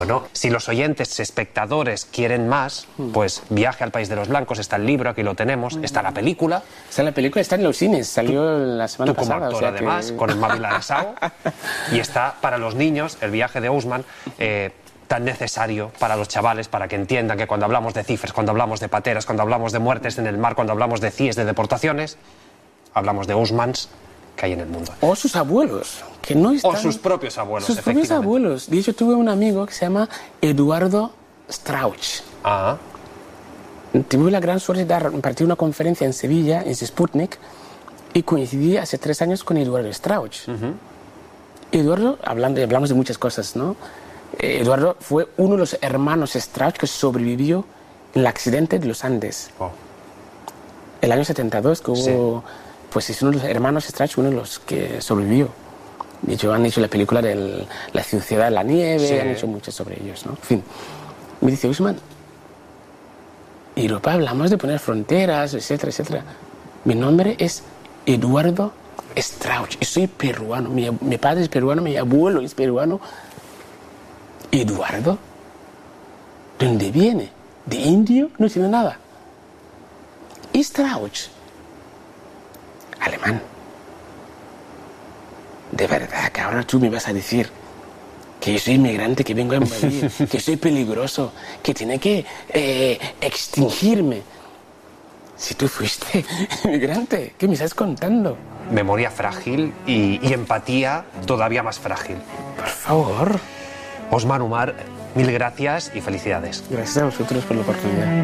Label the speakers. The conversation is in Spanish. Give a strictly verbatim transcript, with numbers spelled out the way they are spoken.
Speaker 1: ¿no? Si los oyentes, espectadores, quieren más, pues Viaje al País de los Blancos, está el libro, aquí lo tenemos, está la película.
Speaker 2: Está la película, está en los cines, salió la semana
Speaker 1: Tú como
Speaker 2: pasada.
Speaker 1: actor,
Speaker 2: o sea
Speaker 1: además,
Speaker 2: que...
Speaker 1: con el Mami Larasao. Y está para los niños, el viaje de Ousmane, eh, tan necesario para los chavales, para que entiendan que cuando hablamos de cifras, cuando hablamos de pateras, cuando hablamos de muertes en el mar, cuando hablamos de C I Es, de deportaciones, hablamos de Ousmanes que hay en el mundo.
Speaker 2: O sus abuelos, que no están...
Speaker 1: O sus propios abuelos,
Speaker 2: Sus propios abuelos. De hecho, tuve un amigo que se llama Eduardo Strauch.
Speaker 1: Ah.
Speaker 2: Tuve la gran suerte de dar, impartir una conferencia en Sevilla, en Sputnik, y coincidí hace tres años con Eduardo Strauch. Uh-huh. Eduardo, hablando, hablamos de muchas cosas, ¿no? Eh, Eduardo fue uno de los hermanos Strauch que sobrevivió en el accidente de los Andes. Oh. El año setenta y dos, que hubo... Sí. Pues es uno de los hermanos Strauch, uno de los que sobrevivió. De hecho, han hecho la película de La ciudad de la nieve, sí. Han hecho mucho sobre ellos, ¿no? En fin, me dice, Ousmane, Europa hablamos de poner fronteras, etcétera, etcétera. Mi nombre es Eduardo Strauch y soy peruano. Mi, mi padre es peruano, mi abuelo es peruano. ¿Eduardo? ¿De dónde viene? ¿De indio? No tiene nada. Y Strauch, alemán. De verdad que ahora tú me vas a decir que yo soy inmigrante, que vengo a invadir, que soy peligroso, que tiene que eh, extinguirme. Si tú fuiste inmigrante, ¿qué me estás contando?
Speaker 1: Memoria frágil y, y empatía todavía más frágil.
Speaker 2: Por favor.
Speaker 1: Ousmane Umar, mil gracias y felicidades.
Speaker 2: Gracias a vosotros por la oportunidad.